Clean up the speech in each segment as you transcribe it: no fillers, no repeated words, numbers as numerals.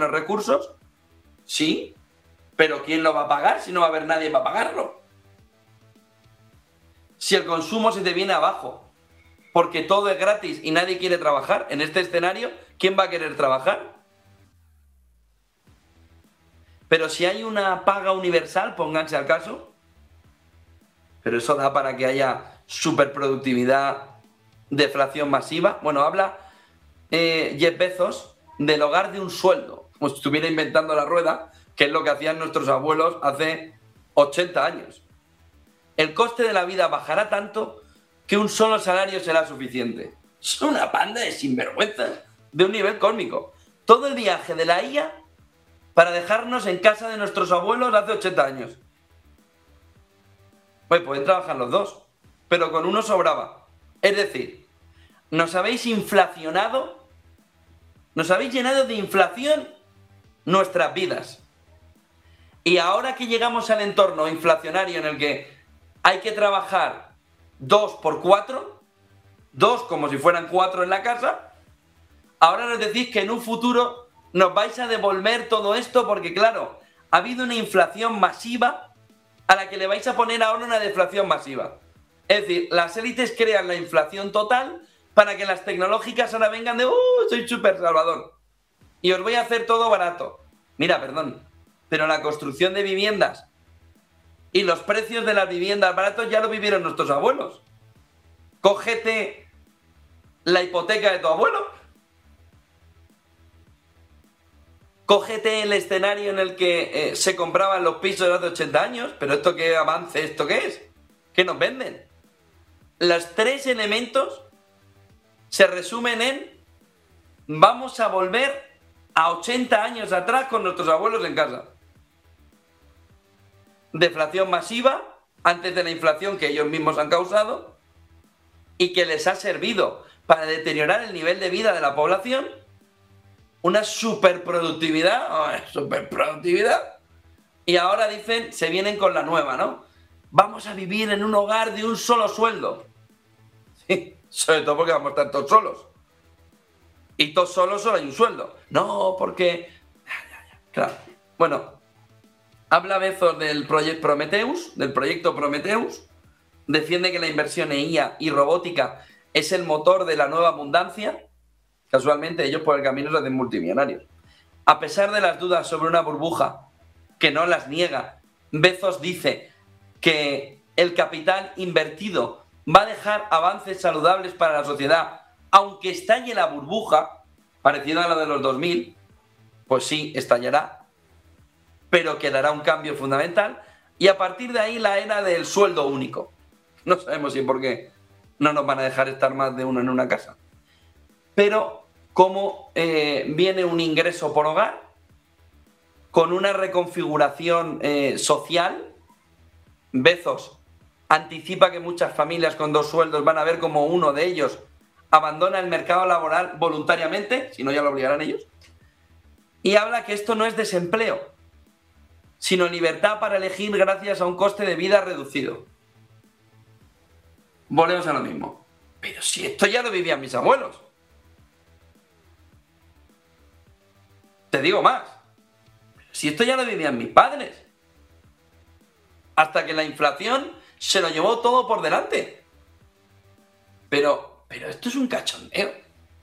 menos recursos, sí, pero ¿quién lo va a pagar si no va a haber nadie para pagarlo? Si el consumo se te viene abajo, porque todo es gratis y nadie quiere trabajar, en este escenario, ¿quién va a querer trabajar? Pero si hay una paga universal, pónganse al caso, pero eso da para que haya superproductividad, deflación masiva. Bueno, habla Jeff Bezos del hogar de un sueldo, como si estuviera inventando la rueda, que es lo que hacían nuestros abuelos hace 80 años. El coste de la vida bajará tanto que un solo salario será suficiente. Es una panda de sinvergüenzas de un nivel cósmico. Todo el viaje de la IA para dejarnos en casa de nuestros abuelos hace 80 años. Pues pueden trabajar los dos, pero con uno sobraba. Es decir, nos habéis inflacionado, nos habéis llenado de inflación nuestras vidas. Y ahora que llegamos al entorno inflacionario en el que hay que trabajar 2 por 4, 2 como si fueran 4 en la casa, ahora nos decís que en un futuro nos vais a devolver todo esto porque, claro, ha habido una inflación masiva a la que le vais a poner ahora una deflación masiva. Es decir, las élites crean la inflación total para que las tecnológicas ahora vengan de soy súper salvador y os voy a hacer todo barato. Mira, perdón, pero la construcción de viviendas y los precios de las viviendas baratos ya lo vivieron nuestros abuelos. Cógete la hipoteca de tu abuelo. Cógete el escenario en el que se compraban los pisos de hace 80 años. Pero esto qué avance, ¿esto qué es? ¿Qué nos venden? Los 3 elementos se resumen en vamos a volver a 80 años atrás con nuestros abuelos en casa. Deflación masiva antes de la inflación que ellos mismos han causado y que les ha servido para deteriorar el nivel de vida de la población. Una superproductividad, y ahora dicen, se vienen con la nueva, ¿no? Vamos a vivir en un hogar de un solo sueldo. Sí, sobre todo porque vamos a estar todos solos. Y todos solos solo hay un sueldo. No, porque... Claro. Bueno, habla Bezos del proyecto Prometheus, defiende que la inversión en IA y robótica es el motor de la nueva abundancia. Casualmente ellos por el camino se hacen multimillonarios. A pesar de las dudas sobre una burbuja, que no las niega, Bezos dice que el capital invertido va a dejar avances saludables para la sociedad, aunque estalle la burbuja, parecida a la de los 2000, pues sí, estallará, pero quedará un cambio fundamental, y a partir de ahí la era del sueldo único. No sabemos si por qué no nos van a dejar estar más de uno en una casa. Pero como viene un ingreso por hogar, con una reconfiguración social, Bezos anticipa que muchas familias con 2 sueldos van a ver como uno de ellos abandona el mercado laboral voluntariamente, si no ya lo obligarán ellos, y habla que esto no es desempleo, sino libertad para elegir gracias a un coste de vida reducido. Volvemos a lo mismo. Pero si esto ya lo vivían mis abuelos. Te digo más. Si esto ya lo vivían mis padres. Hasta que la inflación se lo llevó todo por delante. Pero esto es un cachondeo.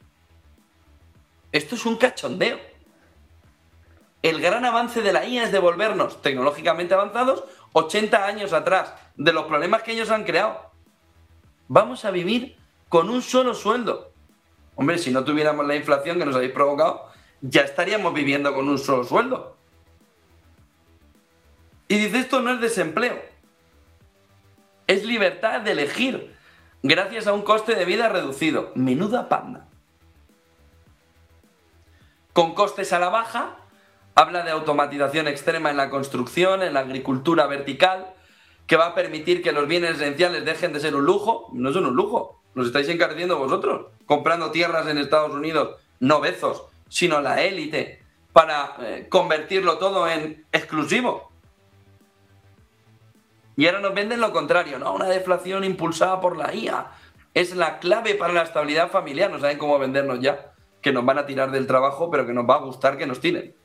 Esto es un cachondeo. El gran avance de la IA es devolvernos, tecnológicamente avanzados, 80 años atrás, de los problemas que ellos han creado. Vamos a vivir con un solo sueldo. Hombre, si no tuviéramos la inflación que nos habéis provocado, ya estaríamos viviendo con un solo sueldo. Y dice, esto no es desempleo. Es libertad de elegir, gracias a un coste de vida reducido. Menuda panda. Con costes a la baja, habla de automatización extrema en la construcción, en la agricultura vertical, que va a permitir que los bienes esenciales dejen de ser un lujo. No son un lujo, los estáis encareciendo vosotros, comprando tierras en Estados Unidos, no Bezos, sino la élite, para convertirlo todo en exclusivo. Y ahora nos venden lo contrario, ¿no? Una deflación impulsada por la IA. Es la clave para la estabilidad familiar. No saben cómo vendernos ya, que nos van a tirar del trabajo, pero que nos va a gustar que nos tiren.